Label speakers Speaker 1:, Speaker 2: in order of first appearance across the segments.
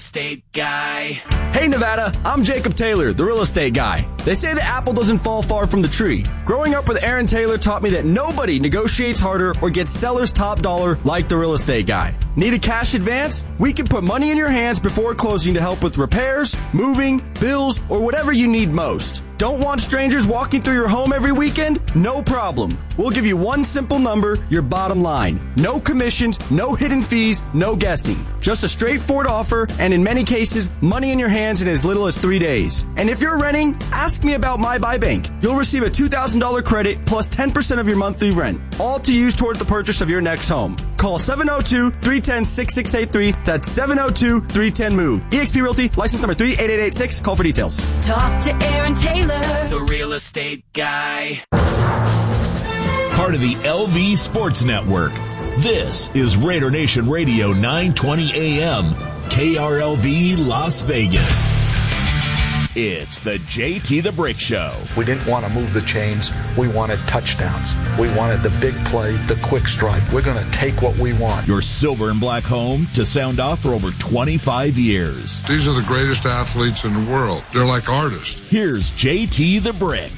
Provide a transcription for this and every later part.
Speaker 1: Estate Guy.
Speaker 2: Hey Nevada, I'm Jacob Taylor, the real estate guy. They say the apple doesn't fall far from the tree. Growing up with Aaron Taylor taught me that nobody negotiates harder or gets seller's top dollar like the real estate guy. Need a cash advance? We can put money in your hands before closing to help with repairs, moving, bills, or whatever you need most. Don't want strangers walking through your home every weekend? No problem. We'll give you one simple number, your bottom line. No commissions, no hidden fees, no guessing. Just a straightforward offer, and in many cases, money in your hands in as little as 3 days. And if you're renting, ask me about My Buy Bank. You'll receive a $2,000 credit plus 10% of your monthly rent, all to use towards the purchase of your next home. Call 702-310-6683. That's 702-310-MOVE. eXp Realty, license number 38886. Call for details.
Speaker 3: Talk to Aaron Taylor,
Speaker 1: The Real Estate Guy.
Speaker 4: Part of the LV Sports Network. This is Raider Nation Radio 920 AM, KRLV Las Vegas. It's the JT the Brick Show.
Speaker 5: We didn't want to move the chains. We wanted touchdowns. We wanted the big play, the quick strike. We're going to take what we want.
Speaker 4: Your silver and black home to sound off for over 25 years.
Speaker 6: These are the greatest athletes in the world. They're like artists.
Speaker 4: Here's JT the Brick.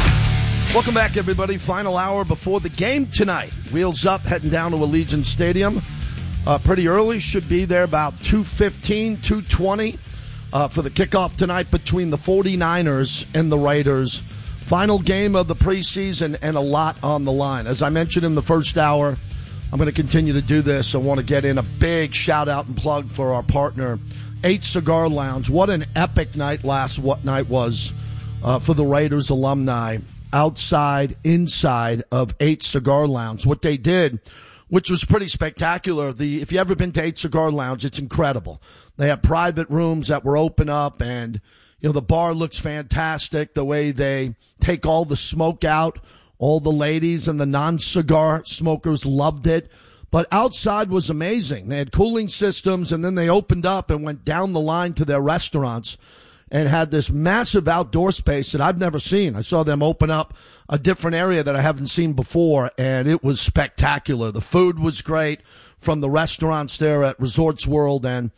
Speaker 7: Welcome back, everybody. Final hour before the game tonight. Wheels up, heading down to Allegiant Stadium. Pretty early. Should be there about 2:15, 2:20 for the kickoff tonight between the 49ers and the Raiders. Final game of the preseason and a lot on the line. As I mentioned in the first hour, I'm going to continue to do this. I want to get in a big shout-out and plug for our partner, 8 Cigar Lounge. What an epic night what night was for the Raiders alumni. Outside, inside of 8 Cigar Lounge. What they did, which was pretty spectacular. If you've ever been to 8 Cigar Lounge, it's incredible. They have private rooms that were open up, and the bar looks fantastic. The way they take all the smoke out, all the ladies and the non-cigar smokers loved it. But outside was amazing. They had cooling systems, and then they opened up and went down the line to their restaurants and had this massive outdoor space that I've never seen. I saw them open up a different area that I haven't seen before, and it was spectacular. The food was great from the restaurants there at Resorts World, and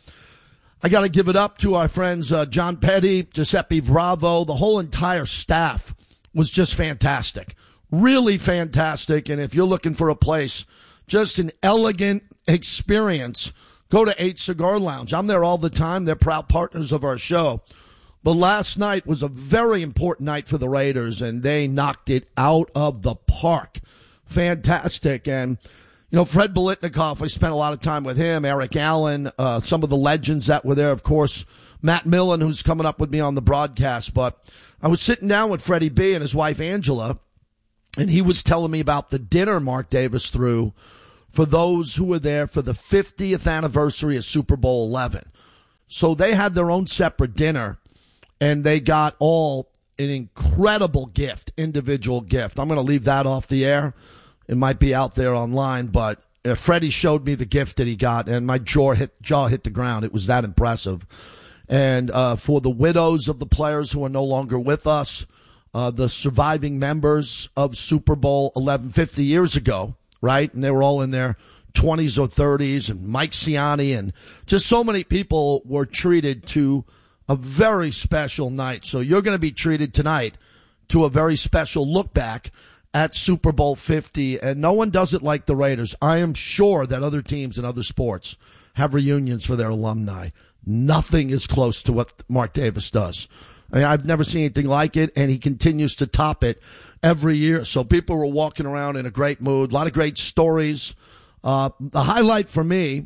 Speaker 7: I got to give it up to our friends John Petty, Giuseppe Bravo. The whole entire staff was just fantastic, really fantastic. And if you're looking for a place, just an elegant experience, go to 8 Cigar Lounge. I'm there all the time. They're proud partners of our show. But last night was a very important night for the Raiders, and they knocked it out of the park. Fantastic. And, Fred Biletnikoff, I spent a lot of time with him, Eric Allen, some of the legends that were there, of course, Matt Millen, who's coming up with me on the broadcast. But I was sitting down with Freddie B and his wife Angela, and he was telling me about the dinner Mark Davis threw for those who were there for the 50th anniversary of Super Bowl 11. So they had their own separate dinner. And they got all an incredible gift, individual gift. I'm going to leave that off the air. It might be out there online, but Freddie showed me the gift that he got, and my jaw hit the ground. It was that impressive. And for the widows of the players who are no longer with us, the surviving members of Super Bowl 11 50 years ago, right? And they were all in their 20s or 30s, and Mike Siani, and just so many people were treated to a very special night. So you're going to be treated tonight to a very special look back at Super Bowl 50. And no one does it like the Raiders. I am sure that other teams in other sports have reunions for their alumni. Nothing is close to what Mark Davis does. I mean, I've never seen anything like it, and he continues to top it every year. So people were walking around in a great mood, a lot of great stories. The highlight for me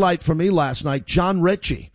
Speaker 7: last night, John Ritchie,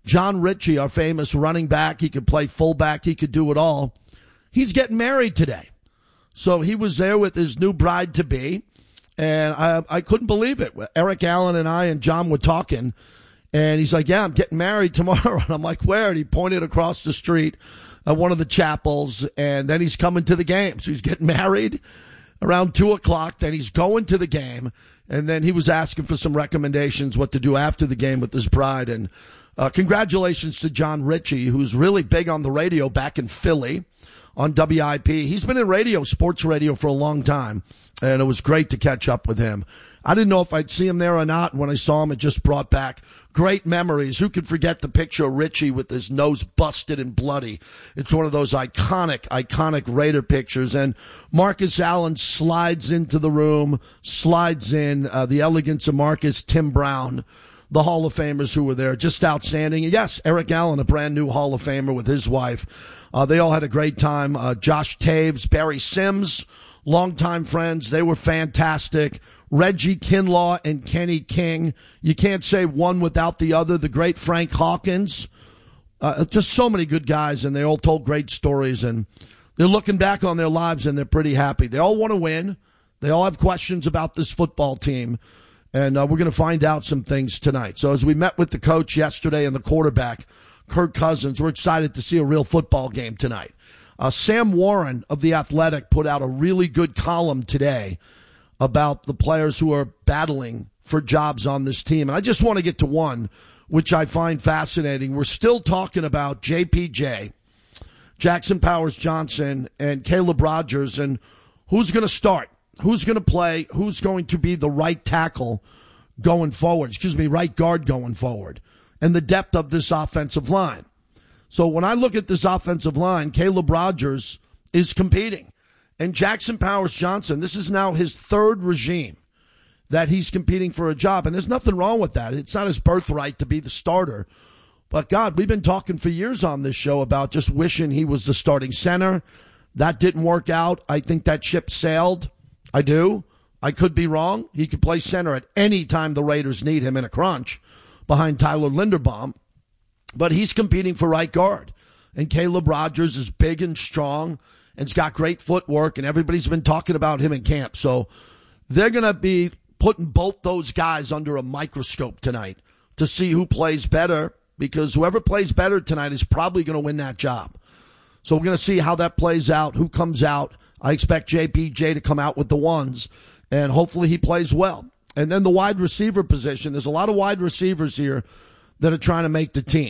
Speaker 7: our famous running back. He could play fullback. He could do it all. He's getting married today. So he was there with his new bride-to-be, and I couldn't believe it. Eric Allen and I and John were talking, and he's like, yeah, I'm getting married tomorrow. And I'm like, where? And he pointed across the street at one of the chapels, and then he's coming to the game. So he's getting married around 2 o'clock. Then he's going to the game, and then he was asking for some recommendations what to do after the game with his bride. And congratulations to John Ritchie, who's really big on the radio back in Philly on WIP. He's been in sports radio for a long time. and it was great to catch up with him. I didn't know if I'd see him there or not. When I saw him, it just brought back great memories. Who could forget the picture of Richie with his nose busted and bloody? It's one of those iconic Raider pictures. And Marcus Allen slides into the room, slides in, the elegance of Marcus, Tim Brown, the Hall of Famers who were there, just outstanding. And yes, Eric Allen, a brand new Hall of Famer with his wife. They all had a great time. Josh Taves, Barry Sims, longtime friends. They were fantastic. Reggie Kinlaw and Kenny King. You can't say one without the other. The great Frank Hawkins. Just so many good guys, and they all told great stories. And they're looking back on their lives, and they're pretty happy. They all want to win. They all have questions about this football team. And we're going to find out some things tonight. So as we met with the coach yesterday and the quarterback, Kirk Cousins, we're excited to see a real football game tonight. Sam Warren of The Athletic put out a really good column today about the players who are battling for jobs on this team. And I just want to get to one, which I find fascinating. We're still talking about JPJ, Jackson Powers Johnson, and Caleb Rogers, and who's going to start, who's going to play, who's going to be the right tackle going forward, right guard going forward, and the depth of this offensive line. So when I look at this offensive line, Caleb Rogers is competing. And Jackson Powers Johnson, this is now his third regime that he's competing for a job. And there's nothing wrong with that. It's not his birthright to be the starter. But, God, we've been talking for years on this show about just wishing he was the starting center. That didn't work out. I think that ship sailed. I do. I could be wrong. He could play center at any time the Raiders need him in a crunch behind Tyler Linderbaum. But he's competing for right guard. And Caleb Rogers is big and strong and he's got great footwork, and everybody's been talking about him in camp. So they're going to be putting both those guys under a microscope tonight to see who plays better, because whoever plays better tonight is probably going to win that job. So we're going to see how that plays out, who comes out. I expect JPJ to come out with the ones, and hopefully he plays well. And then the wide receiver position, there's a lot of wide receivers here that are trying to make the team.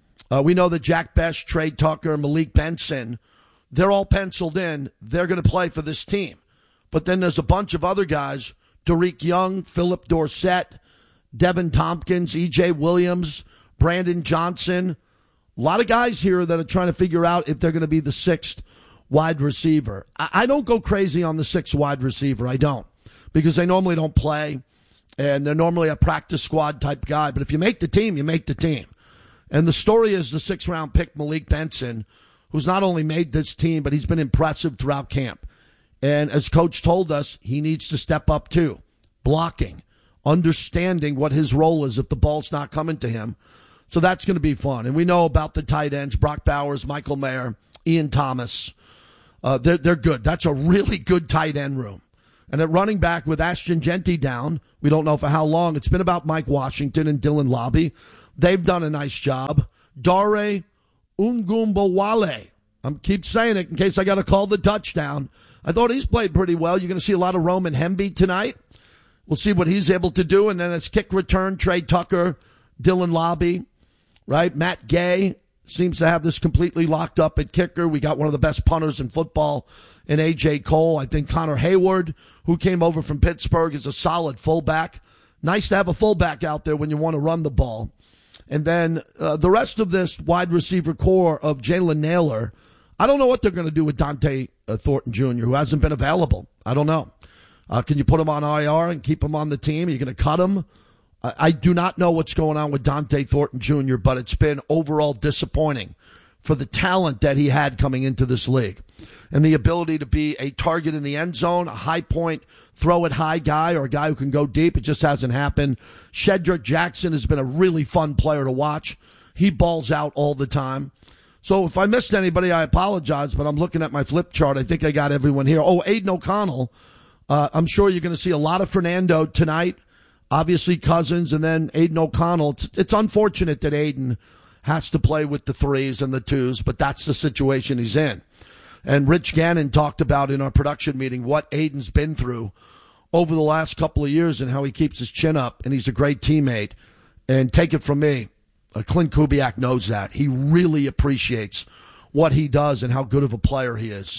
Speaker 7: We know that Jack Best, Trey Tucker, Malik Benson, they're all penciled in. They're going to play for this team. But then there's a bunch of other guys, Derek Young, Philip Dorsett, Devin Tompkins, E.J. Williams, Brandon Johnson. A lot of guys here that are trying to figure out if they're going to be the sixth wide receiver. I don't go crazy on the sixth wide receiver. I don't. Because they normally don't play, and they're normally a practice squad type guy. But if you make the team, you make the team. And the story is the 6th-round pick, Malik Benson, who's not only made this team, but he's been impressive throughout camp. And as Coach told us, he needs to step up too. Blocking, understanding what his role is if the ball's not coming to him. So that's going to be fun. And we know about the tight ends, Brock Bowers, Michael Mayer, Ian Thomas. They're good. That's a really good tight end room. And at running back with Ashton Jeanty down, we don't know for how long. It's been about Mike Washington and Dylan Lobby. They've done a nice job. Dare Ungumbawale. I keep saying it in case I got to call the touchdown. I thought he's played pretty well. You're going to see a lot of Roman Hemby tonight. We'll see what he's able to do. And then it's kick return, Trey Tucker, Dylan Lobby, right? Matt Gay seems to have this completely locked up at kicker. We got one of the best punters in football in A.J. Cole. I think Connor Hayward, who came over from Pittsburgh, is a solid fullback. Nice to have a fullback out there when you want to run the ball. And then the rest of this wide receiver core of Jalen Naylor, I don't know what they're going to do with Dante Thornton Jr., who hasn't been available. I don't know. Can you put him on IR and keep him on the team? Are you going to cut him? I do not know what's going on with Dante Thornton Jr., but it's been overall disappointing for the talent that he had coming into this league and the ability to be a target in the end zone, a high point, throw it high guy, or a guy who can go deep. It just hasn't happened. Shedrick Jackson has been a really fun player to watch. He balls out all the time. So if I missed anybody, I apologize, but I'm looking at my flip chart. I think I got everyone here. Oh, Aiden O'Connell. I'm sure you're going to see a lot of Fernando tonight. Obviously Cousins, and then Aiden O'Connell. It's unfortunate that Aiden has to play with the 3s and the 2s, but that's the situation he's in. And Rich Gannon talked about in our production meeting what Aiden's been through over the last couple of years and how he keeps his chin up, and he's a great teammate. And take it from me, Clint Kubiak knows that. He really appreciates what he does and how good of a player he is.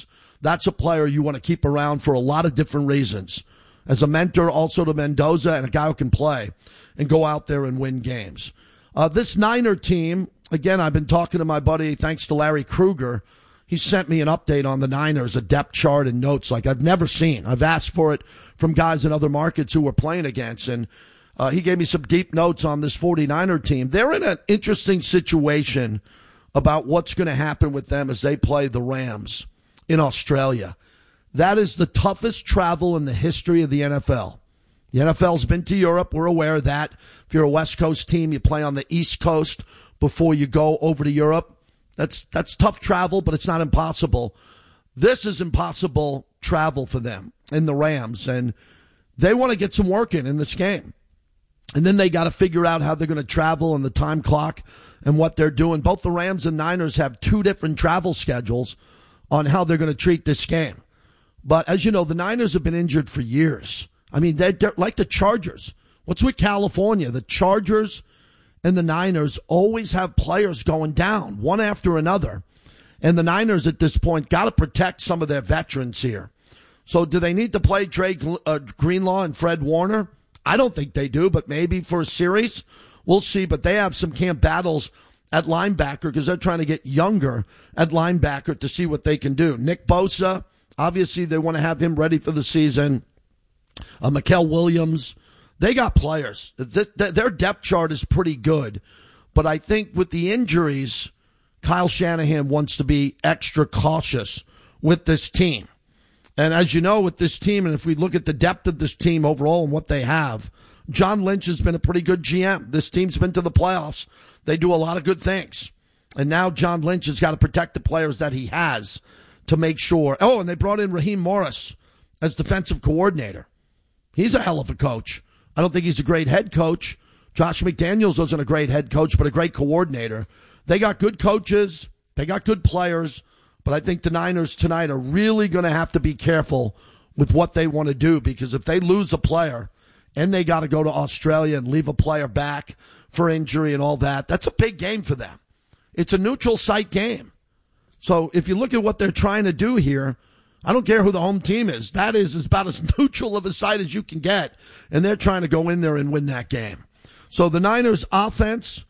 Speaker 7: that's a player you want to keep around for a lot of different reasons. As a mentor also to Mendoza and a guy who can play and go out there and win games. This Niner team, again, I've been talking to my buddy, thanks to Larry Kruger. He sent me an update on the Niners, a depth chart and notes like I've never seen. I've asked for it from guys in other markets who we're playing against, and he gave me some deep notes on this 49er team. They're in an interesting situation about what's going to happen with them as they play the Rams in Australia. That is the toughest travel in the history of the NFL. The NFL's been to Europe. We're aware of that. If you're a West Coast team, you play on the East Coast before you go over to Europe. That's tough travel, but it's not impossible. This is impossible travel for them in the Rams, and they want to get some work in this game. And then they got to figure out how they're going to travel and the time clock and what they're doing. Both the Rams and Niners have two different travel schedules on how they're going to treat this game. But as you know, the Niners have been injured for years. I mean, they're like the Chargers. What's with California? The Chargers and the Niners always have players going down, one after another. And the Niners at this point got to protect some of their veterans here. So do they need to play Dre Greenlaw and Fred Warner? I don't think they do, but maybe for a series. We'll see. But they have some camp battles at linebacker because they're trying to get younger at linebacker to see what they can do. Nick Bosa, obviously they want to have him ready for the season. Mikael Williams, they got players. Their depth chart is pretty good. But I think with the injuries, Kyle Shanahan wants to be extra cautious with this team. And as you know, with this team, and if we look at the depth of this team overall and what they have, John Lynch has been a pretty good GM. This team's been to the playoffs. They do a lot of good things. And now John Lynch has got to protect the players that he has to make sure. Oh, and they brought in Raheem Morris as defensive coordinator. He's a hell of a coach. I don't think he's a great head coach. Josh McDaniels wasn't a great head coach, but a great coordinator. They got good coaches. They got good players. But I think the Niners tonight are really going to have to be careful with what they want to do, because if they lose a player and they got to go to Australia and leave a player back for injury and all that, that's a big game for them. It's a neutral site game. So if you look at what they're trying to do here, I don't care who the home team is. That is about as neutral of a site as you can get, and they're trying to go in there and win that game. So the Niners offense,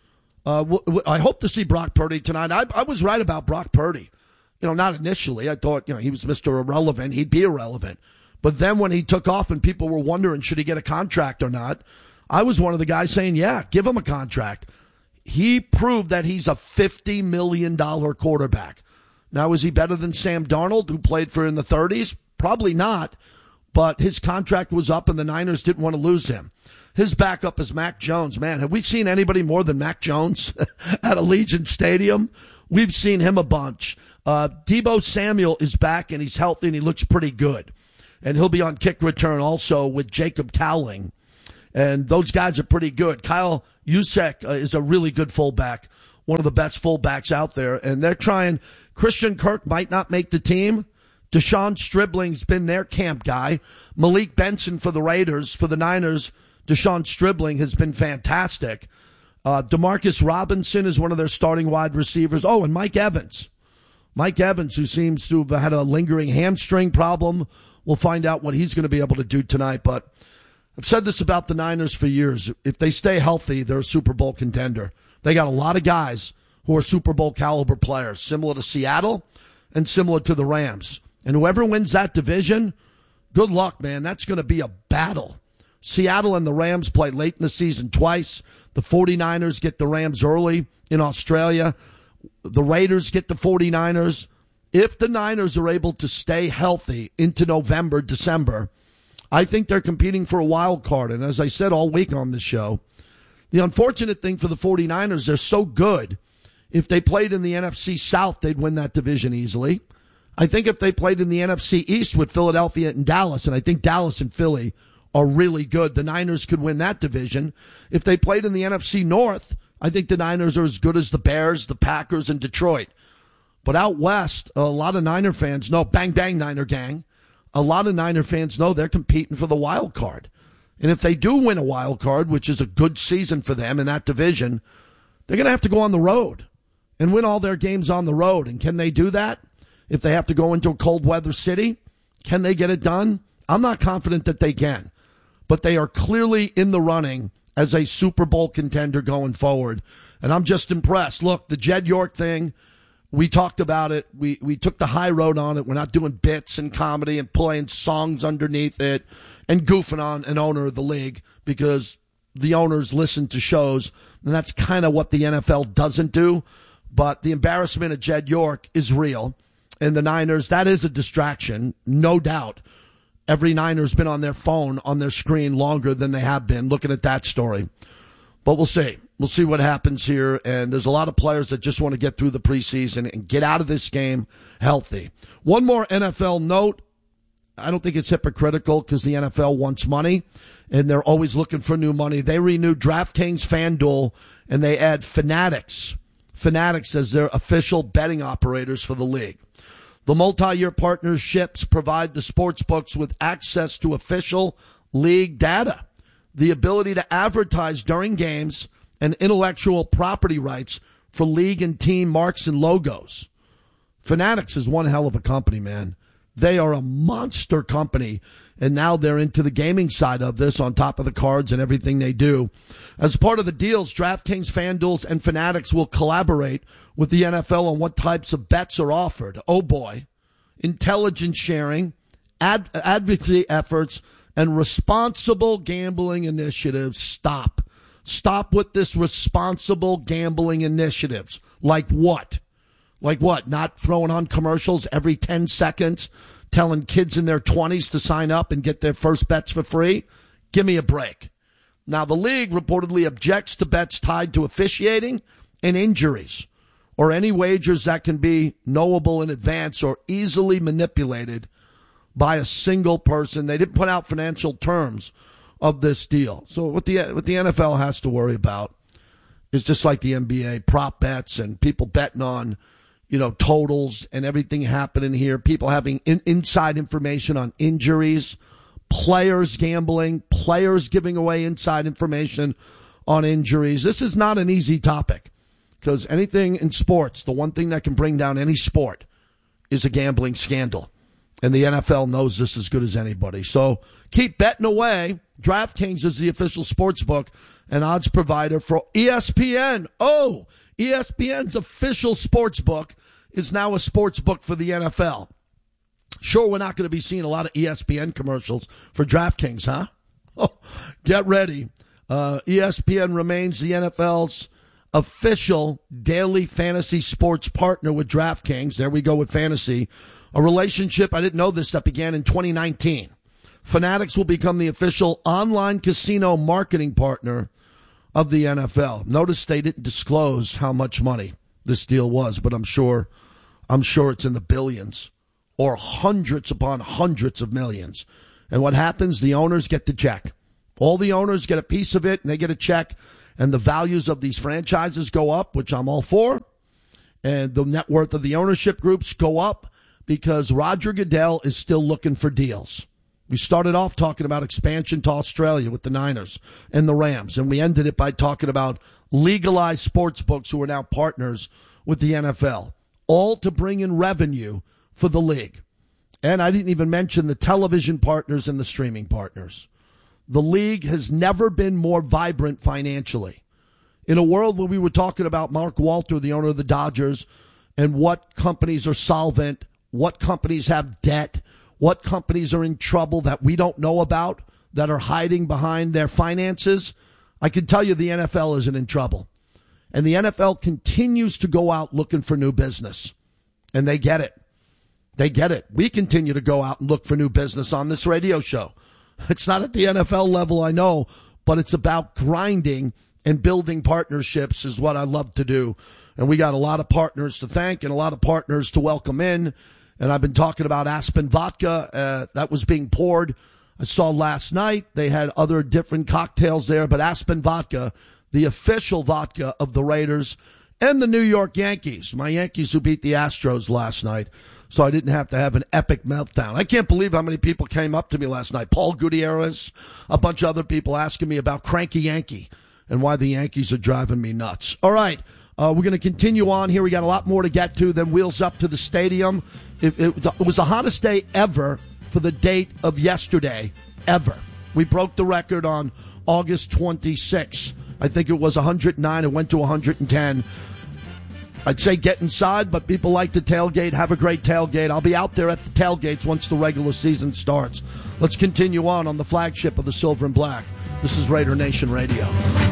Speaker 7: I hope to see Brock Purdy tonight. I was right about Brock Purdy. You know, not initially. I thought, he was Mr. Irrelevant. He'd be irrelevant. But then when he took off and people were wondering, should he get a contract or not, I was one of the guys saying, yeah, give him a contract. He proved that he's a $50 million quarterback. Now, is he better than Sam Darnold, who played for in the 30s? Probably not. But his contract was up and the Niners didn't want to lose him. His backup is Mac Jones. Man, have we seen anybody more than Mac Jones at Allegiant Stadium? We've seen him a bunch. Deebo Samuel is back and he's healthy and he looks pretty good. And he'll be on kick return also with Jacob Cowling. And those guys are pretty good. Kyle Juszczyk is a really good fullback, one of the best fullbacks out there. And they're trying. Christian Kirk might not make the team. Deshaun Stribling's been their camp guy. Malik Benson for the Raiders. For the Niners, Deshaun Stribling has been fantastic. Demarcus Robinson is one of their starting wide receivers. Oh, and Mike Evans. Mike Evans, who seems to have had a lingering hamstring problem. We'll find out what he's going to be able to do tonight. But I've said this about the Niners for years. If they stay healthy, they're a Super Bowl contender. They got a lot of guys who are Super Bowl caliber players, similar to Seattle and similar to the Rams. And whoever wins that division, good luck, man. That's going to be a battle. Seattle and the Rams play late in the season twice. The 49ers get the Rams early in Australia. The Raiders get the 49ers. If the Niners are able to stay healthy into November, December, I think they're competing for a wild card. And as I said all week on this show, the unfortunate thing for the 49ers, they're so good. If they played in the NFC South, they'd win that division easily. I think if they played in the NFC East with Philadelphia and Dallas, and I think Dallas and Philly are really good, the Niners could win that division. If they played in the NFC North, I think the Niners are as good as the Bears, the Packers, and Detroit. But out west, a lot of Niner fans know, bang, bang, Niner gang, a lot of Niner fans know they're competing for the wild card. And if they do win a wild card, which is a good season for them in that division, they're going to have to go on the road and win all their games on the road. And can they do that? if they have to go into a cold weather city. Can they get it done? I'm not confident that they can, but they are clearly in the running as a Super Bowl contender going forward. And I'm just impressed. Look, the Jed York thing, we talked about it. We took the high road on it. We're not doing bits and comedy and playing songs underneath it and goofing on an owner of the league because the owners listen to shows, and that's kind of what the NFL doesn't do. But the embarrassment of Jed York is real. And the Niners, that is a distraction, no doubt. Every Niner's been on their phone, on their screen longer than they have been looking at that story. But we'll see. We'll see what happens here. And there's a lot of players that just want to get through the preseason and get out of this game healthy. One more NFL note. I don't think it's hypocritical because the NFL wants money, and they're always looking for new money. They renewed DraftKings, FanDuel, and they add Fanatics as their official betting operators for the league. The multi-year partnerships provide the sportsbooks with access to official league data, the ability to advertise during games, and intellectual property rights for league and team marks and logos. Fanatics is one hell of a company, man. They are a monster company, and now they're into the gaming side of this on top of the cards and everything they do. As part of the deals, DraftKings, FanDuel, and Fanatics will collaborate with the NFL on what types of bets are offered. Oh, boy. Intelligence sharing, advocacy efforts, and responsible gambling initiatives. Stop. Stop with this responsible gambling initiatives. Like what? Like what? Not throwing on commercials every 10 seconds, telling kids in their 20s to sign up and get their first bets for free? Give me a break. Now, the league reportedly objects to bets tied to officiating and injuries, or any wagers that can be knowable in advance or easily manipulated by a single person. They didn't put out financial terms of this deal. So what the NFL has to worry about is just like the NBA, prop bets and people betting on, totals and everything happening here. People having inside information on injuries, players gambling, players giving away inside information on injuries. This is not an easy topic because anything in sports, the one thing that can bring down any sport is a gambling scandal. And the NFL knows this as good as anybody. So keep betting away. DraftKings is the official sports book and odds provider for ESPN. Oh, ESPN's official sports book is now a sports book for the NFL. Sure, we're not going to be seeing a lot of ESPN commercials for DraftKings, huh? Oh, get ready. ESPN remains the NFL's official daily fantasy sports partner with DraftKings. There we go with fantasy. A relationship, I didn't know this, that began in 2019. Fanatics will become the official online casino marketing partner of the NFL. Notice they didn't disclose how much money this deal was, but I'm sure it's in the billions or hundreds upon hundreds of millions. And what happens? The owners get the check. All the owners get a piece of it, and they get a check, and the values of these franchises go up, which I'm all for, and the net worth of the ownership groups go up because Roger Goodell is still looking for deals. We started off talking about expansion to Australia with the Niners and the Rams, and we ended it by talking about legalized sports books who are now partners with the NFL, all to bring in revenue for the league. And I didn't even mention the television partners and the streaming partners. The league has never been more vibrant financially. In a world where we were talking about Mark Walter, the owner of the Dodgers, and what companies are solvent, what companies have debt, what companies are in trouble that we don't know about, that are hiding behind their finances, I can tell you the NFL isn't in trouble. And the NFL continues to go out looking for new business. And they get it. They get it. We continue to go out and look for new business on this radio show. It's not at the NFL level, I know, but it's about grinding and building partnerships is what I love to do. And we got a lot of partners to thank and a lot of partners to welcome in. And I've been talking about Aspen Vodka. That was being poured. I saw last night they had other different cocktails there, but Aspen Vodka, the official vodka of the Raiders and the New York Yankees. My Yankees who beat the Astros last night, so I didn't have to have an epic meltdown. I can't believe how many people came up to me last night. Paul Gutierrez, a bunch of other people asking me about Cranky Yankee and why the Yankees are driving me nuts. All right. We're going to continue on here. We got a lot more to get to than Wheels Up to the Stadium. It was the hottest day ever for the date of yesterday, ever. We broke the record on August 26th. I think it was 109. It went to 110. I'd say get inside, but people like to tailgate. Have a great tailgate. I'll be out there at the tailgates once the regular season starts. Let's continue on the flagship of the Silver and Black. This is Raider Nation Radio.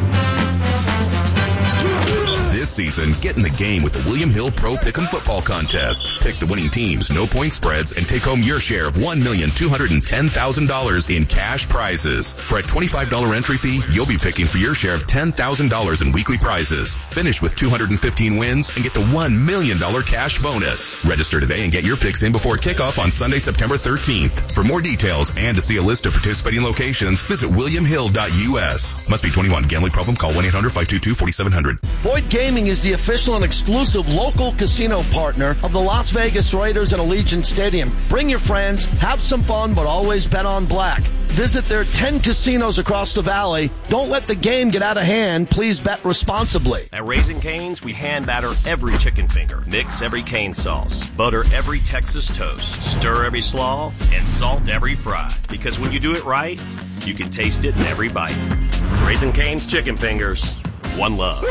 Speaker 8: This season, get in the game with the William Hill Pro Pick'em Football Contest. Pick the winning teams, no point spreads, and take home your share of $1,210,000 in cash prizes. For a $25 entry fee, you'll be picking for your share of $10,000 in weekly prizes. Finish with 215 wins and get the $1 million cash bonus. Register today and get your picks in before kickoff on Sunday, September 13th. For more details and to see a list of participating locations, visit williamhill.us. Must be 21. Gambling problem? Call 1-800-522-4700.
Speaker 7: Boyd Gaming is the official and exclusive local casino partner of the Las Vegas Raiders at Allegiant Stadium. Bring your friends, have some fun, but always bet on black. Visit their 10 casinos across the valley. Don't let the game get out of hand. Please bet responsibly.
Speaker 9: At Raising Cane's, we hand batter every chicken finger, mix every cane sauce, butter every Texas toast, stir every slaw, and salt every fry. Because when you do it right, you can taste it in every bite. Raising Cane's chicken fingers. One love.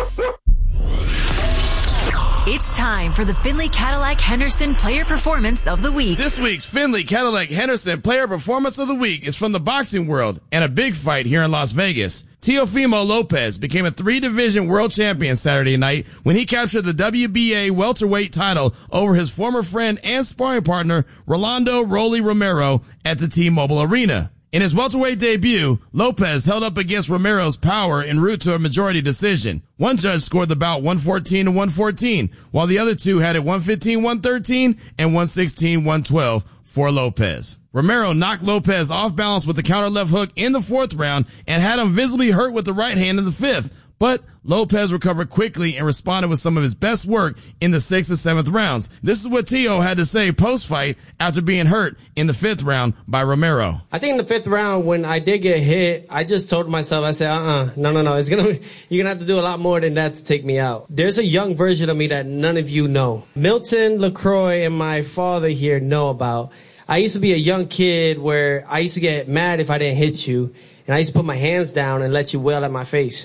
Speaker 3: It's time for the Findlay Cadillac Henderson Player Performance of the Week.
Speaker 10: This week's Findlay Cadillac Henderson Player Performance of the Week is from the boxing world and a big fight here in Las Vegas. Teofimo Lopez became a 3-division world champion Saturday night when he captured the WBA welterweight title over his former friend and sparring partner, Rolando Rolly Romero, at the T-Mobile Arena. In his welterweight debut, Lopez held up against Romero's power en route to a majority decision. One judge scored the bout 114-114, while the other two had it 115-113 and 116-112 for Lopez. Romero knocked Lopez off balance with the counter left hook in the 4th round and had him visibly hurt with the right hand in the 5th. But Lopez recovered quickly and responded with some of his best work in the 6th and 7th rounds. This is what Teo had to say post-fight after being hurt in the 5th round by Romero.
Speaker 11: I think in the 5th round, when I did get hit, I just told myself, I said, no. You're going to have to do a lot more than that to take me out. There's a young version of me that none of you know. Milton LaCroix and my father here know about. I used to be a young kid where I used to get mad if I didn't hit you, and I used to put my hands down and let you wail at my face.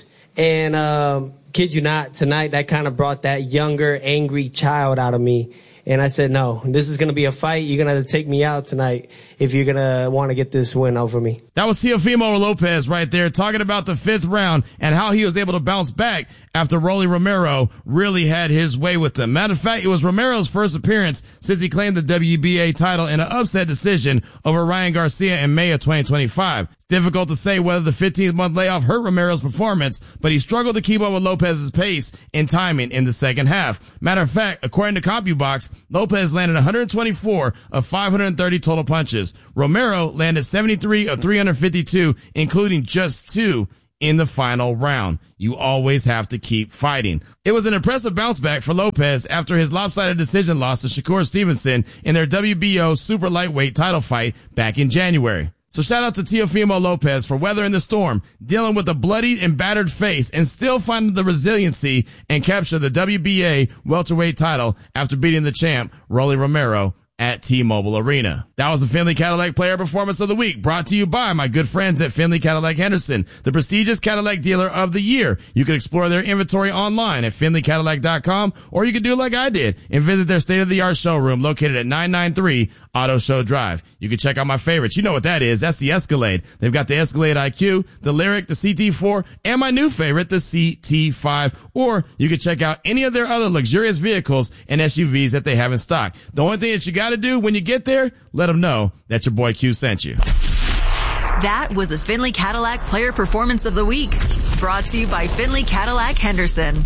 Speaker 11: And kid you not, tonight that kind of brought that younger, angry child out of me. And I said, no, this is going to be a fight. You're going to have to take me out tonight if you're going to want to get this win over me.
Speaker 10: That was Teofimo Lopez right there talking about the 5th round and how he was able to bounce back after Rolly Romero really had his way with him. Matter of fact, it was Romero's first appearance since he claimed the WBA title in an upset decision over Ryan Garcia in May of 2025. Difficult to say whether the 15-month layoff hurt Romero's performance, but he struggled to keep up with Lopez's pace and timing in the second half. Matter of fact, according to CompuBox, Lopez landed 124 of 530 total punches. Romero landed 73 of 352, including just 2 in the final round. You always have to keep fighting. It was an impressive bounce back for Lopez after his lopsided decision loss to Shakur Stevenson in their WBO super lightweight title fight back in January. So shout out to Teofimo Lopez for weathering the storm, dealing with a bloodied and battered face, and still finding the resiliency and capture the WBA welterweight title after beating the champ, Rolly Romero, at T-Mobile Arena. That was the Findlay Cadillac Player Performance of the Week, brought to you by my good friends at Findlay Cadillac Henderson, the prestigious Cadillac dealer of the year. You can explore their inventory online at FindlayCadillac.com, or you can do like I did and visit their state-of-the-art showroom located at 993 Auto Show Drive. You can check out my favorites. You know what that is. That's the Escalade. They've got the Escalade IQ, the Lyriq, the CT4, and my new favorite, the CT5. Or you can check out any of their other luxurious vehicles and SUVs that they have in stock. The only thing that you got to do when you get there, let them know that your boy Q sent you.
Speaker 3: That was the Findlay Cadillac Player Performance of the Week, brought to you by Findlay Cadillac Henderson.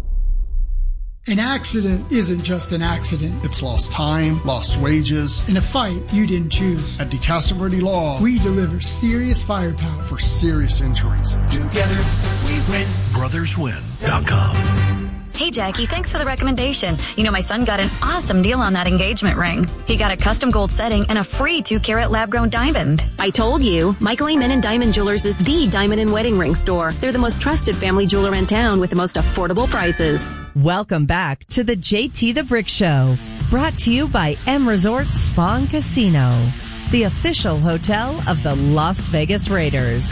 Speaker 12: An accident isn't just an accident.
Speaker 13: It's lost time, lost wages.
Speaker 12: In a fight you didn't choose.
Speaker 13: At DeCastro Law,
Speaker 12: we deliver serious firepower
Speaker 13: for serious injuries.
Speaker 1: Together we win.
Speaker 14: BrothersWin.com. Hey, Jackie, thanks for the recommendation. You know, my son got an awesome deal on that engagement ring. He got a custom gold setting and a free 2-carat lab-grown diamond.
Speaker 15: I told you, Michael Amen & Diamond Jewelers is the diamond and wedding ring store. They're the most trusted family jeweler in town with the most affordable prices.
Speaker 16: Welcome back to the JT the Brick Show, brought to you by M Resort Spa and Casino, the official hotel of the Las Vegas Raiders.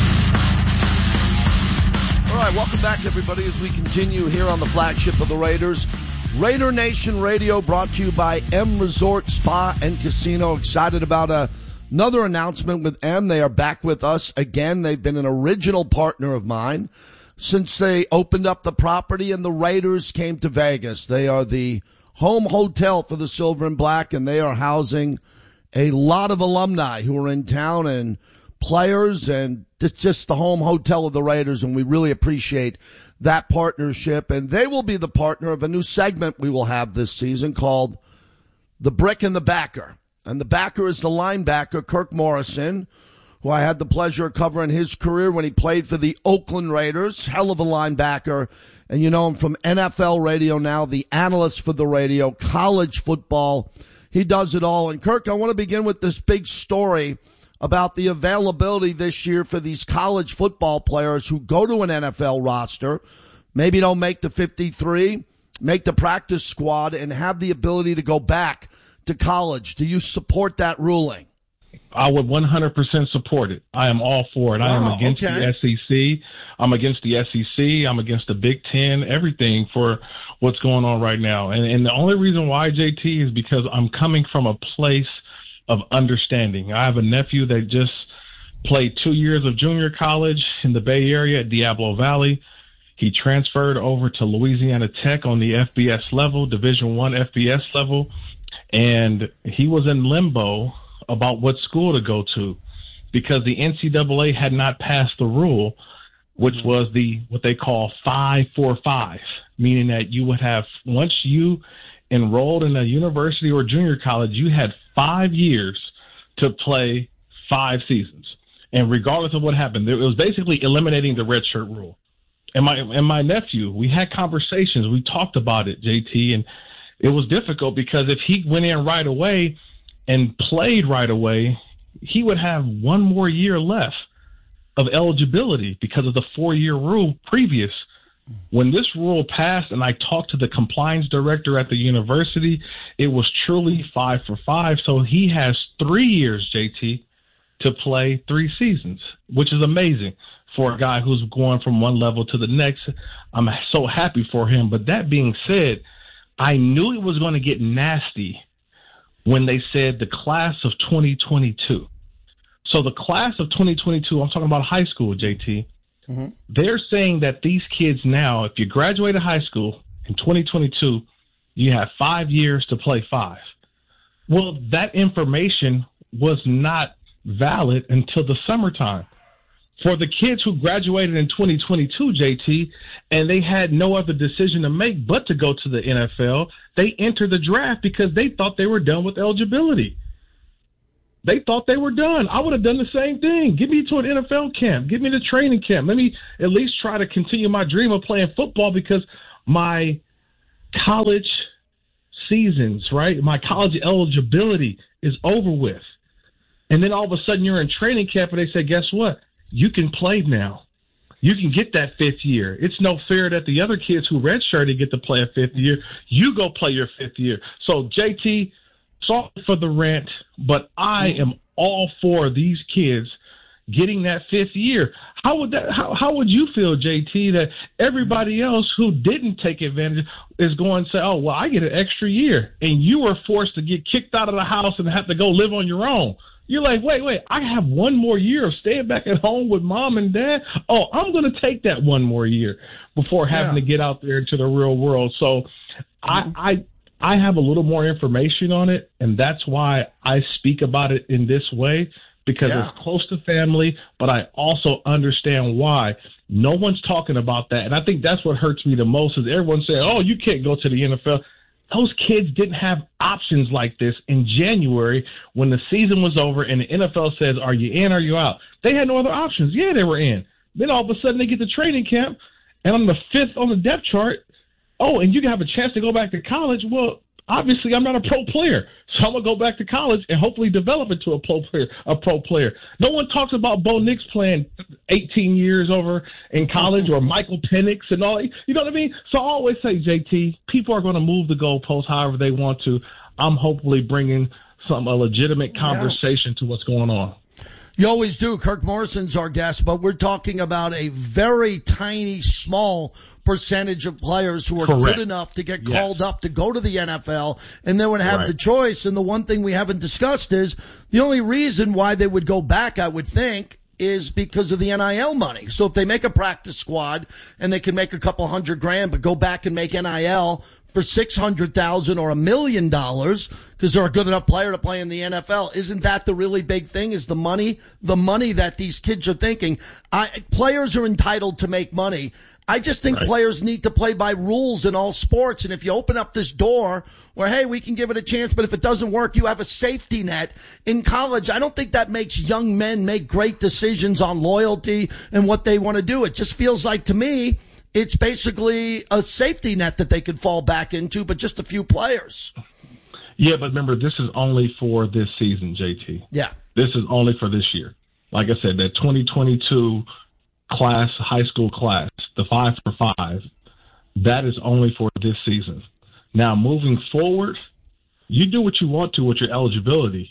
Speaker 7: All right, welcome back, everybody, as we continue here on the flagship of the Raiders. Raider Nation Radio, brought to you by M Resort Spa and Casino. Excited about another announcement with M. They are back with us again. They've been an original partner of mine since they opened up the property and the Raiders came to Vegas. They are the home hotel for the Silver and Black, and they are housing a lot of alumni who are in town and players, and it's just the home hotel of the Raiders, and we really appreciate that partnership. And they will be the partner of a new segment we will have this season called The Brick and the Backer. And the backer is the linebacker, Kirk Morrison, who I had the pleasure of covering his career when he played for the Oakland Raiders. Hell of a linebacker. And you know him from NFL radio now, the analyst for the radio, college football. He does it all. And Kirk, I want to begin with this big story about the availability this year for these college football players who go to an NFL roster, maybe don't make the 53, make the practice squad, and have the ability to go back to college. Do you support that ruling?
Speaker 17: I would 100% support it. I am all for it. I am against the SEC. I'm against the SEC. I'm against the Big Ten, everything for what's going on right now. And the only reason why, JT, is because I'm coming from a place of understanding. I have a nephew that just played 2 years of junior college in the Bay Area at Diablo Valley. He transferred over to Louisiana Tech on the FBS level, Division I FBS level, and he was in limbo about what school to go to because the NCAA had not passed the rule, which was what they call 5-4-5, meaning that you would have, once you enrolled in a university or junior college, you had 5 years to play 5 seasons. And regardless of what happened, it was basically eliminating the redshirt rule. And my nephew, we had conversations. We talked about it, JT, and it was difficult because if he went in right away and played right away, he would have 1 more year left of eligibility because of the 4-year rule previous. When this rule passed and I talked to the compliance director at the university, it was truly 5-for-5. So he has 3 years, JT, to play 3 seasons, which is amazing for a guy who's going from one level to the next. I'm so happy for him. But that being said, I knew it was going to get nasty when they said the class of 2022. So the class of 2022, I'm talking about high school, JT. Mm-hmm. They're saying that these kids now, if you graduate high school in 2022, you have 5 years to play 5. Well, that information was not valid until the summertime. For the kids who graduated in 2022, JT, and they had no other decision to make but to go to the NFL, they entered the draft because they thought they were done with eligibility. They thought they were done. I would have done the same thing. Get me to an NFL camp. Get me to training camp. Let me at least try to continue my dream of playing football because my college seasons, right, my college eligibility is over with. And then all of a sudden you're in training camp and they say, guess what? You can play now. You can get that 5th year. It's no fair that the other kids who redshirted get to play a 5th year. You go play your 5th year. So, JT, sorry for the rant, but I am all for these kids getting that 5th year. How would you feel, JT, that everybody else who didn't take advantage is going to say, oh, well, I get an extra year, and you were forced to get kicked out of the house and have to go live on your own? You're like, wait, I have 1 more year of staying back at home with mom and dad. Oh, I'm going to take that 1 more year before having to get out there into the real world. So I have a little more information on it, and that's why I speak about it in this way, because it's close to family, but I also understand why. No one's talking about that, and I think that's what hurts me the most is everyone saying, oh, you can't go to the NFL. Those kids didn't have options like this in January when the season was over and the NFL says, are you in or are you out? They had no other options. Yeah, they were in. Then all of a sudden they get to training camp, and I'm the 5th on the depth chart. oh, and you can have a chance to go back to college. Well, obviously, I'm not a pro player, so I'm gonna go back to college and hopefully develop into a pro player. No one talks about Bo Nix playing 18 years over in college, or Michael Penix and all. You know what I mean? So I always say, JT, people are going to move the goalposts however they want to. I'm hopefully bringing a legitimate conversation to what's going on.
Speaker 7: You always do. Kirk Morrison's our guest, but we're talking about a very tiny, small percentage of players who are good enough to get called up to go to the NFL, and they would have the choice. And the one thing we haven't discussed is the only reason why they would go back, I would think, is because of the NIL money. So if they make a practice squad and they can make a couple $100,000, but go back and make NIL for $600,000 or $1 million because they're a good enough player to play in the NFL, isn't that the really big thing? Is the money that these kids are thinking? Players are entitled to make money. I just think players need to play by rules in all sports. And if you open up this door where, hey, we can give it a chance, but if it doesn't work, you have a safety net in college, I don't think that makes young men make great decisions on loyalty and what they want to do. It just feels like, to me, it's basically a safety net that they could fall back into, but just a few players.
Speaker 17: Yeah, but remember, this is only for this season, JT.
Speaker 7: Yeah.
Speaker 17: This is only for this year. Like I said, that 2022 class, high school class, the 5 for 5, that is only for this season. Now, moving forward, you do what you want to with your eligibility.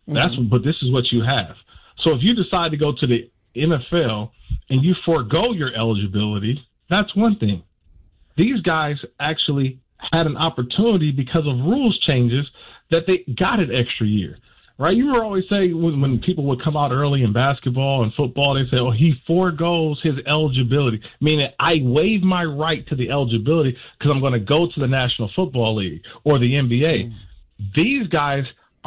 Speaker 17: But this is what you have. So if you decide to go to the NFL and you forego your eligibility, that's one thing. These guys actually had an opportunity because of rules changes that they got an extra year. Right? You were always saying when people would come out early in basketball and football, they say, oh, he forgoes his eligibility, meaning I waive my right to the eligibility because I'm going to go to the National Football League or the NBA. These guys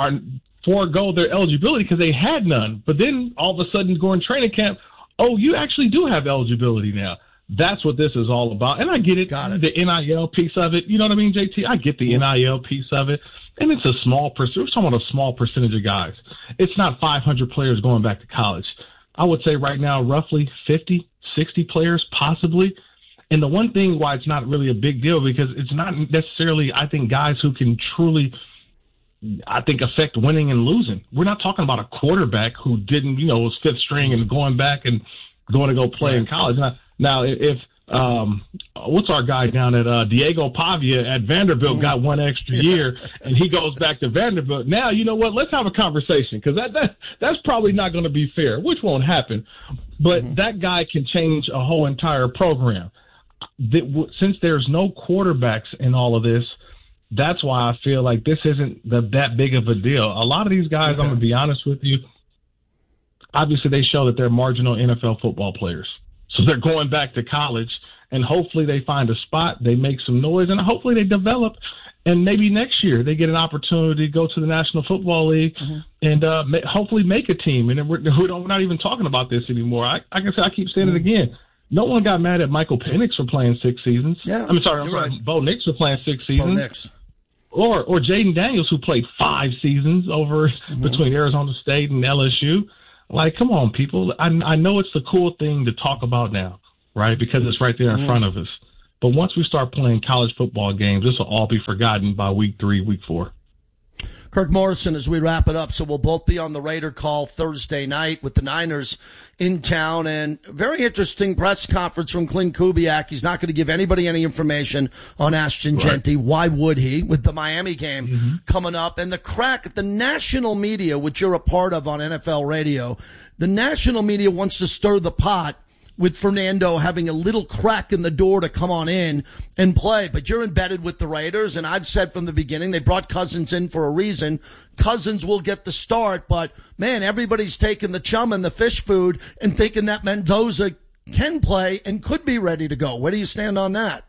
Speaker 17: forego their eligibility because they had none. But then all of a sudden during training camp, oh, you actually do have eligibility now. That's what this is all about. And I get it. The NIL piece of it. You know what I mean, JT? I get the NIL piece of it. And it's a small percentage. We're talking about a small percentage of guys. It's not 500 players going back to college. I would say right now, roughly 50, 60 players possibly. And the one thing why it's not really a big deal, because it's not necessarily, I think, guys who can truly, I think, affect winning and losing. We're not talking about a quarterback who didn't, was fifth string and going back and going to go play in college. Now, if what's our guy down at Diego Pavia at Vanderbilt got one extra year and he goes back to Vanderbilt, now, you know what? Let's have a conversation, because that's probably not going to be fair, which won't happen. But that guy can change a whole entire program. Since there's no quarterbacks in all of this, that's why I feel like this isn't that big of a deal. A lot of these guys, I'm going to be honest with you, obviously they show that they're marginal NFL football players. So they're going back to college, and hopefully they find a spot, they make some noise, and hopefully they develop, and maybe next year they get an opportunity to go to the National Football League and hopefully make a team. And we're not even talking about this anymore. Like I said, I keep saying it again. No one got mad at Michael Penix for playing 6 seasons. Yeah, I'm sorry, Bo Nix for playing 6 seasons. Or Jaden Daniels, who played 5 seasons over between Arizona State and LSU. Like, come on, people. I know it's the cool thing to talk about now, right? Because it's right there in front of us. But once we start playing college football games, this will all be forgotten by week 3, week 4.
Speaker 7: Kirk Morrison, as we wrap it up, so we'll both be on the Raider call Thursday night with the Niners in town. And very interesting press conference from Clint Kubiak. He's not going to give anybody any information on Ashton Jeanty. Why would he? With the Miami game coming up. And the crack at the national media, which you're a part of on NFL radio, the national media wants to stir the pot with Fernando having a little crack in the door to come on in and play. But you're embedded with the Raiders, and I've said from the beginning, they brought Cousins in for a reason. Cousins will get the start, but, man, everybody's taking the chum and the fish food and thinking that Mendoza can play and could be ready to go. Where do you stand on that?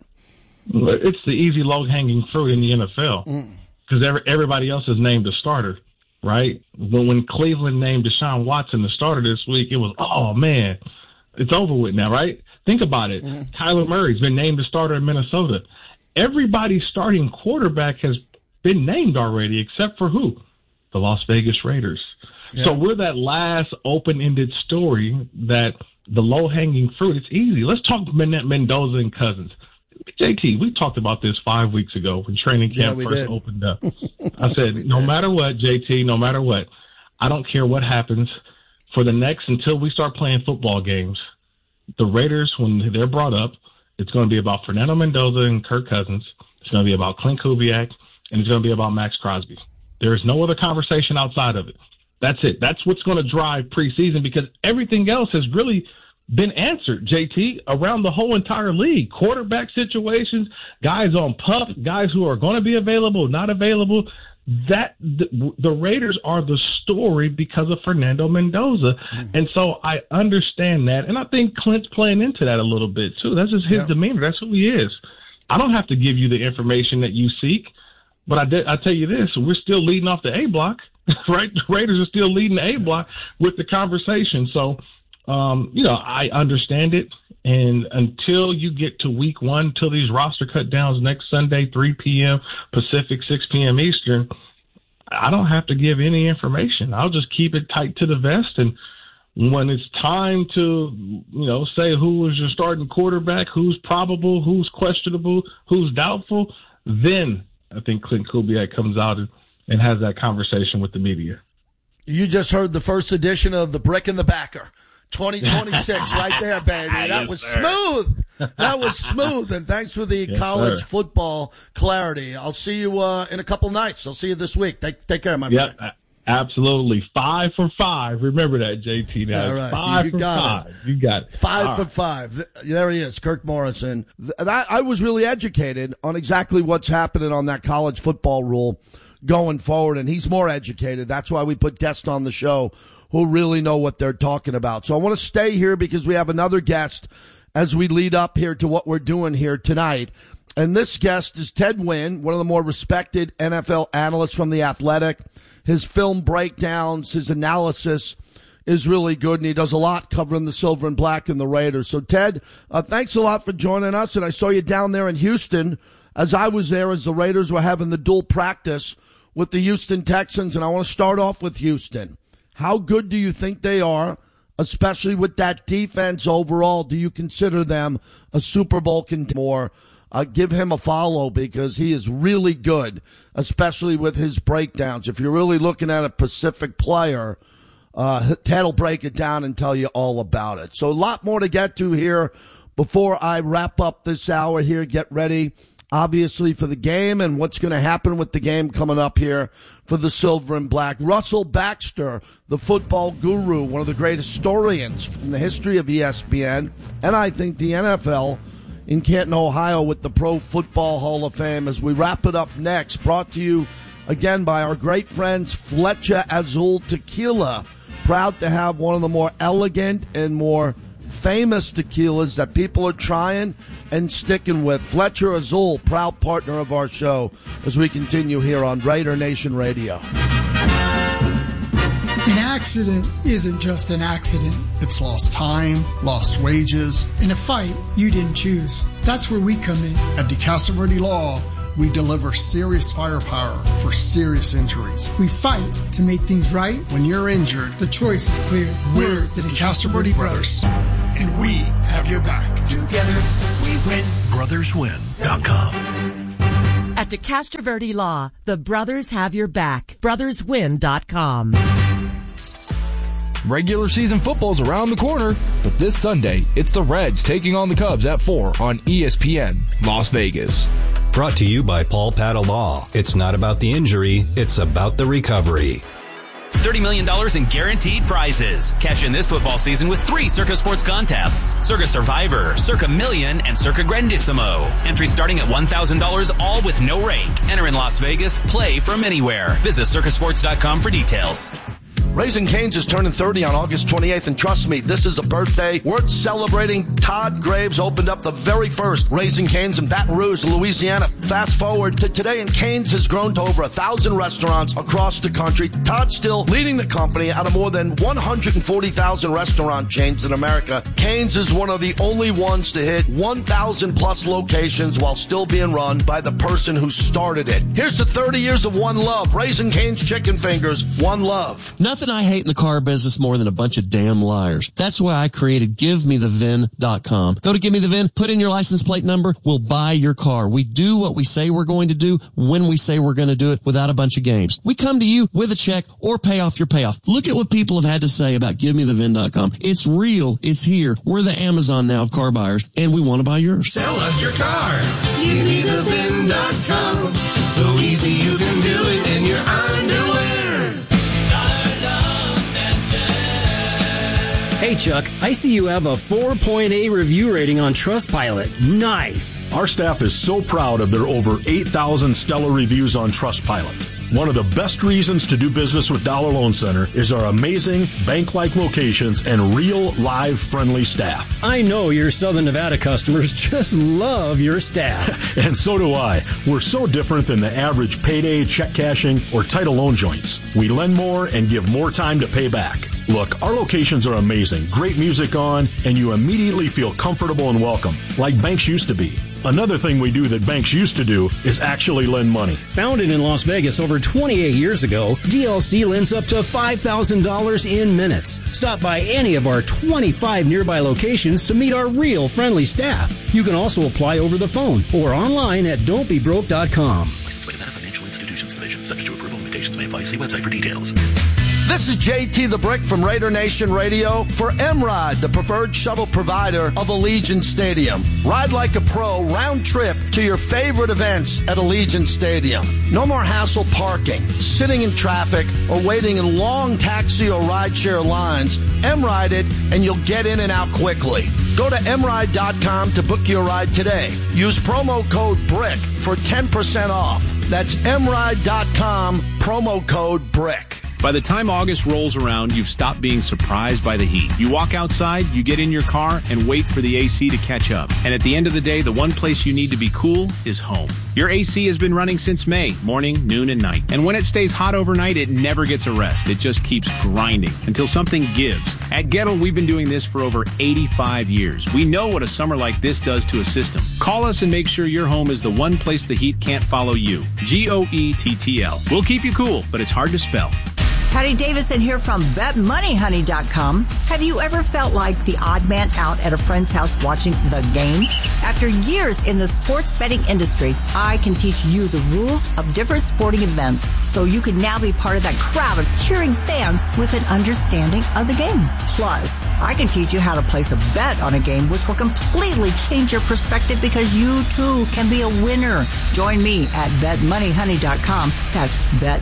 Speaker 17: It's the easy, low-hanging fruit in the NFL because everybody else is named a starter, right? But when Cleveland named Deshaun Watson the starter this week, it was, oh, man, it's over with now, right? Think about it. Kyler Murray's been named the starter in Minnesota. Everybody's starting quarterback has been named already, except for who? The Las Vegas Raiders. Yeah. So we're that last open-ended story that the low-hanging fruit, it's easy. Let's talk Mendoza and Cousins. JT, we talked about this 5 weeks ago when training camp first opened up. I said, no matter what, JT, no matter what, I don't care what happens for the next until we start playing football games. The Raiders, when they're brought up, it's going to be about Fernando Mendoza and Kirk Cousins. It's going to be about Clint Kubiak, and it's going to be about Max Crosby. There is no other conversation outside of it. That's it. That's what's going to drive preseason because everything else has really been answered, JT, around the whole entire league. Quarterback situations, guys on PUP, guys who are going to be available, not available. The Raiders are the story because of Fernando Mendoza. And so I understand that. And I think Clint's playing into that a little bit, too. That's just his demeanor. That's who he is. I don't have to give you the information that you seek. But I tell you this, we're still leading off the A block, right? The Raiders are still leading the A block with the conversation. So, I understand it. And until you get to week 1, till these roster cut downs next Sunday, 3 p.m. Pacific, 6 p.m. Eastern, I don't have to give any information. I'll just keep it tight to the vest. And when it's time to, say who is your starting quarterback, who's probable, who's questionable, who's doubtful, then I think Clint Kubiak comes out and has that conversation with the media.
Speaker 7: You just heard the first edition of The Brick and the Backer. 2026 right there, baby. That was smooth. That was smooth. And thanks for the college football clarity. I'll see you in a couple nights. I'll see you this week. Take care, my friend.
Speaker 17: Absolutely. 5 for 5. Remember that, JT. Now.
Speaker 7: All right.
Speaker 17: 5 for 5. You got it.
Speaker 7: 5 for 5. There he is, Kirk Morrison. I was really educated on exactly what's happening on that college football rule going forward, and he's more educated. That's why we put guests on the show who really know what they're talking about. So I want to stay here because we have another guest as we lead up here to what we're doing here tonight. And this guest is Ted Nguyen, one of the more respected NFL analysts from The Athletic. His film breakdowns, his analysis is really good, and he does a lot covering the silver and black and the Raiders. So, Ted, thanks a lot for joining us. And I saw you down there in Houston as I was there as the Raiders were having the dual practice with the Houston Texans. And I want to start off with Houston. How good do you think they are, especially with that defense overall? Do you consider them a Super Bowl contender? Give him a follow because he is really good, especially with his breakdowns. If you're really looking at a Pacific player, Ted will break it down and tell you all about it. So a lot more to get to here before I wrap up this hour here. Get ready, obviously, for the game and what's going to happen with the game coming up here for the silver and black. Russell Baxter, the football guru, one of the great historians in the history of ESPN, and I think the NFL in Canton, Ohio, with the Pro Football Hall of Fame. As we wrap it up next, brought to you again by our great friends Flecha Azul Tequila. Proud to have one of the more elegant and more famous tequilas that people are trying and sticking with. Flecha Azul, proud partner of our show as we continue here on Raider Nation Radio.
Speaker 12: An accident isn't just an accident.
Speaker 13: It's lost time, lost wages.
Speaker 12: In a fight you didn't choose. That's where we come in.
Speaker 13: At DeCastro Verde Law, we deliver serious firepower for serious injuries.
Speaker 12: We fight to make things right.
Speaker 13: When you're injured,
Speaker 12: the choice is clear.
Speaker 13: We're the DeCastro Verde Brothers, and we have your back.
Speaker 1: Together we win.
Speaker 18: BrothersWin.com.
Speaker 16: At DeCastro Verde Law, the brothers have your back. BrothersWin.com.
Speaker 19: Regular season football's around the corner, but this Sunday, it's the Reds taking on the Cubs at 4 on ESPN Las Vegas.
Speaker 20: Brought to you by Paul Patta Law. It's not about the injury, it's about the recovery.
Speaker 1: $30 million in guaranteed prizes. Cash in this football season with 3 Circa Sports contests. Circa Survivor, Circa Million, and Circa Grandissimo. Entry starting at $1,000, all with no rake. Enter in Las Vegas. Play from anywhere. Visit circasports.com for details.
Speaker 7: Raising Cane's is turning 30 on August 28th, and trust me, this is a birthday worth celebrating. Todd Graves opened up the very first Raising Cane's in Baton Rouge, Louisiana. Fast forward to today, and Cane's has grown to over 1,000 restaurants across the country. Todd's still leading the company out of more than 140,000 restaurant chains in America. Cane's is one of the only ones to hit 1,000 plus locations while still being run by the person who started it. Here's to 30 years of one love. Raising Cane's chicken fingers, one love.
Speaker 21: Nothing
Speaker 18: Nothing I hate in the car business more than a bunch of damn liars. That's why I created GiveMeTheVIN.com. Go to Give Me the VIN, put in your license plate number, we'll buy your car. We do what we say we're going to do when we say we're going to do it without a bunch of games. We come to you with a check or pay off your payoff. Look at what people have had to say about GiveMeTheVIN.com. It's real. It's here. We're the Amazon now of car buyers, and we want to buy yours.
Speaker 21: Sell us your car. GiveMeTheVIN.com. So easy you can do it in your underwear.
Speaker 22: Hey, Chuck, I see you have a 4.8 review rating on Trustpilot. Nice.
Speaker 23: Our staff is so proud of their over 8,000 stellar reviews on Trustpilot. One of the best reasons to do business with Dollar Loan Center is our amazing bank-like locations and real, live, friendly staff.
Speaker 22: I know your Southern Nevada customers just love your staff.
Speaker 23: And so do I. We're so different than the average payday, check cashing, or title loan joints. We lend more and give more time to pay back. Look, our locations are amazing, great music on, and you immediately feel comfortable and welcome, like banks used to be. Another thing we do that banks used to do is actually lend money.
Speaker 22: Founded in Las Vegas over 28 years ago, DLC lends up to $5,000 in minutes. Stop by any of our 25 nearby locations to meet our real friendly staff. You can also apply over the phone or online at don'tbebroke.com.
Speaker 24: Licensed by Nevada Financial Institutions Division. Subject to approval. Limitations may apply. See website for details.
Speaker 7: This is JT the Brick from Raider Nation Radio for MRide, the preferred shuttle provider of Allegiant Stadium. Ride like a pro, round trip to your favorite events at Allegiant Stadium. No more hassle parking, sitting in traffic, or waiting in long taxi or rideshare lines. MRide it, and you'll get in and out quickly. Go to mride.com to book your ride today. Use promo code BRICK for 10% off. That's mride.com, promo code BRICK.
Speaker 25: By the time August rolls around, you've stopped being surprised by the heat. You walk outside, you get in your car, and wait for the AC to catch up. And at the end of the day, the one place you need to be cool is home. Your AC has been running since May, morning, noon, and night. And when it stays hot overnight, it never gets a rest. It just keeps grinding until something gives. At Gettle, we've been doing this for over 85 years. We know what a summer like this does to a system. Call us and make sure your home is the one place the heat can't follow you. GOETTL. We'll keep you cool, but it's hard to spell.
Speaker 26: Patty Davidson here from BetMoneyHoney.com. Have you ever felt like the odd man out at a friend's house watching the game? After years in the sports betting industry, I can teach you the rules of different sporting events so you can now be part of that crowd of cheering fans with an understanding of the game. Plus, I can teach you how to place a bet on a game which will completely change your perspective because you too can be a winner. Join me at BetMoneyHoney.com. That's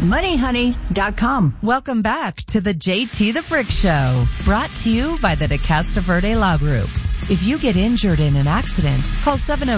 Speaker 26: BetMoneyHoney.com.
Speaker 16: Welcome back to the JT the Brick Show, brought to you by the DeCasta Verde Law Group. If you get injured in an accident, call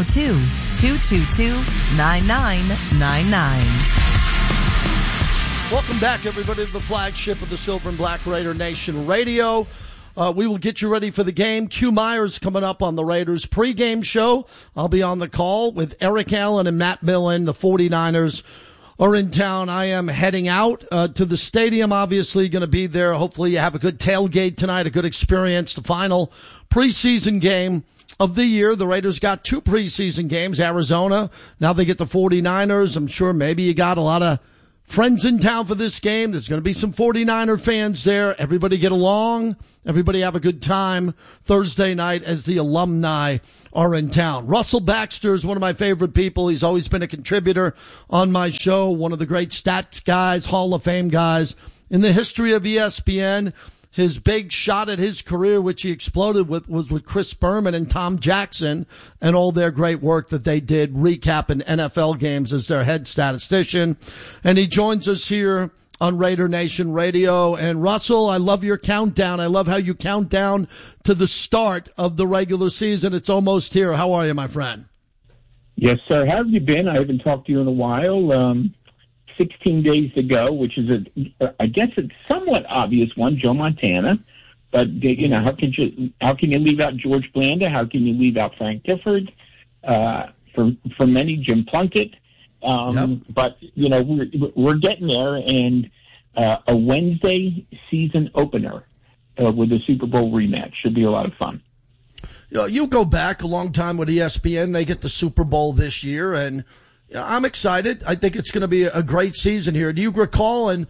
Speaker 16: 702-222-9999.
Speaker 7: Welcome back, everybody, to the flagship of the Silver and Black Raider Nation Radio. We will get you ready for the game. Q Myers coming up on the Raiders pregame show. I'll be on the call with Eric Allen and Matt Millen. The 49ers are in town. I am heading out to the stadium, obviously going to be there. Hopefully you have a good tailgate tonight, a good experience. The final preseason game of the year. The Raiders got 2 preseason games, Arizona. Now they get the 49ers. I'm sure maybe you got a lot of friends in town for this game. There's going to be some 49er fans there. Everybody get along. Everybody have a good time Thursday night as the alumni are in town. Russell Baxter is one of my favorite people. He's always been a contributor on my show, one of the great stats guys, Hall of Fame guys in the history of ESPN. His big shot at his career, which he exploded with, was with Chris Berman and Tom Jackson and all their great work that they did recapping NFL games as their head statistician. And he joins us here on Raider Nation Radio. And Russell, I love your countdown. I love how you count down to the start of the regular season. It's almost here. How are you, my friend?
Speaker 27: Yes, sir. How have you been? I haven't talked to you in a while. 16 days to go, which is I guess it's somewhat obvious one, Joe Montana. But you know, how can you leave out George Blanda? How can you leave out Frank Gifford? For many, Jim Plunkett. But you know, we're getting there, and a Wednesday season opener with a Super Bowl rematch should be a lot of fun.
Speaker 7: You go back a long time with ESPN. They get the Super Bowl this year, and I'm excited. I think it's going to be a great season here. Do you recall, and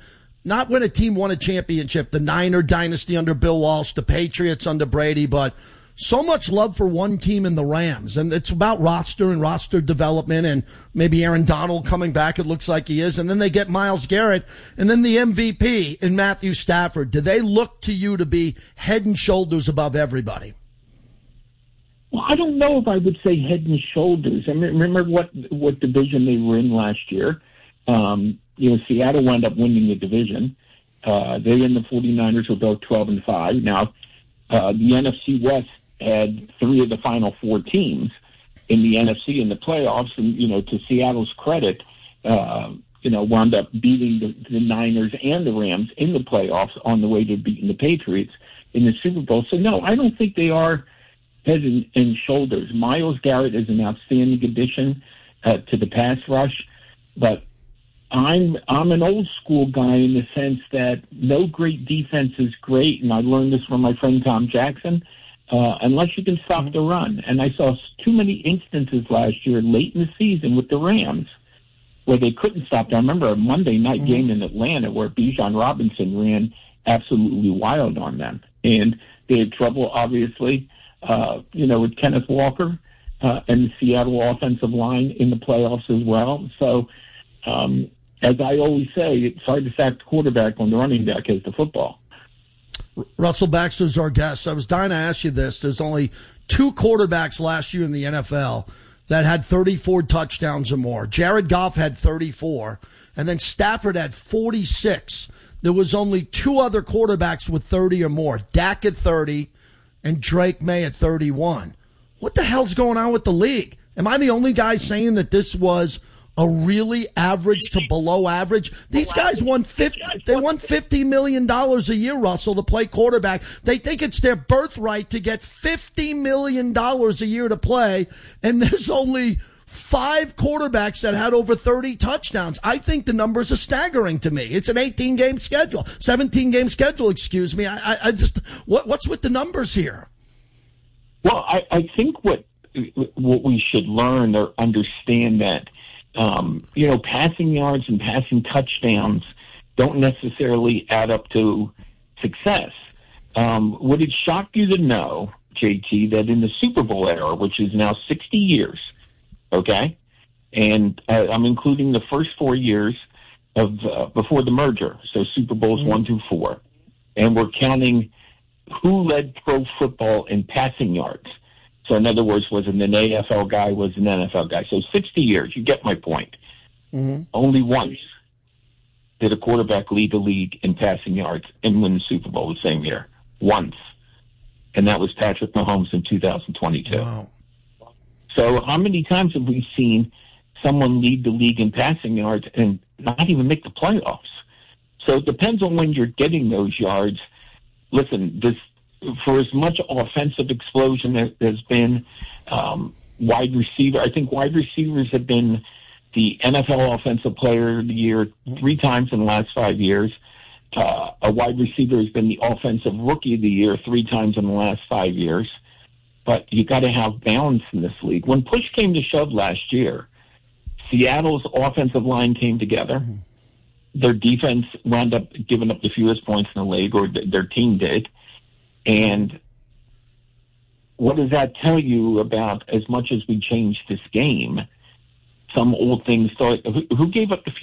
Speaker 7: not when a team won a championship, the Niner dynasty under Bill Walsh, the Patriots under Brady, but so much love for one team in the Rams. And it's about roster and roster development and maybe Aaron Donald coming back. It looks like he is. And then they get Myles Garrett and then the MVP in Matthew Stafford. Do they look to you to be head and shoulders above everybody?
Speaker 27: Well, I don't know if I would say head and shoulders. I mean, remember what division they were in last year. Seattle wound up winning the division. They and the 49ers were both 12-5. Now, the NFC West had 3 of the final 4 teams in the NFC in the playoffs, and to Seattle's credit, wound up beating the Niners and the Rams in the playoffs on the way to beating the Patriots in the Super Bowl. So no, I don't think they are head and shoulders. Myles Garrett is an outstanding addition to the pass rush, but I'm an old school guy in the sense that no great defense is great, and I learned this from my friend Tom Jackson, unless you can stop the run. And I saw too many instances last year late in the season with the Rams where they couldn't stop. I remember a Monday night game in Atlanta where Bijan Robinson ran absolutely wild on them. And they had trouble, obviously, with Kenneth Walker and the Seattle offensive line in the playoffs as well. So, as I always say, it's hard to sack the quarterback when the running back has the football.
Speaker 7: Russell Baxter's our guest. I was dying to ask you this. There's only 2 quarterbacks last year in the NFL that had 34 touchdowns or more. Jared Goff had 34, and then Stafford had 46. There was only 2 other quarterbacks with 30 or more. Dak at 30 and Drake May at 31. What the hell's going on with the league? Am I the only guy saying that this was a really average to below average? These guys won $50 million a year, Russell, to play quarterback. They think it's their birthright to get $50 million a year to play, and there's only 5 quarterbacks that had over 30 touchdowns. I think the numbers are staggering to me. It's an 17-game schedule, excuse me. I just, what's with the numbers here?
Speaker 27: Well, I think what we should learn or understand that passing yards and passing touchdowns don't necessarily add up to success. Would it shock you to know, JT, that in the Super Bowl era, which is now 60 years, okay, and I'm including the first 4 years of before the merger, so Super Bowls 1 through 4, and we're counting who led pro football in passing yards. So in other words, was an AFL guy, was an NFL guy. So 60 years, you get my point. Only once did a quarterback lead the league in passing yards and win the Super Bowl the same year. Once. And that was Patrick Mahomes in 2022. Wow. So how many times have we seen someone lead the league in passing yards and not even make the playoffs? So it depends on when you're getting those yards. Listen, for as much offensive explosion as there's been, wide receiver, I think wide receivers have been the NFL Offensive Player of the Year 3 times in the last 5 years. A wide receiver has been the Offensive Rookie of the Year 3 times in the last 5 years. But you got to have balance in this league. When push came to shove last year, Seattle's offensive line came together. Their defense wound up giving up the fewest points in the league, or their team did. And what does that tell you about as much as we changed this game? Some old things. Who gave up the